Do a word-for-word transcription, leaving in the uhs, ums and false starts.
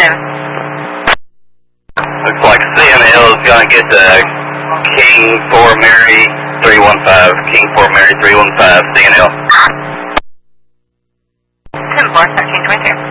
seven. Looks like C N L is going to get the King for Mary three one five. King for Mary three one five, C N L. ten four, thirteen twenty-two.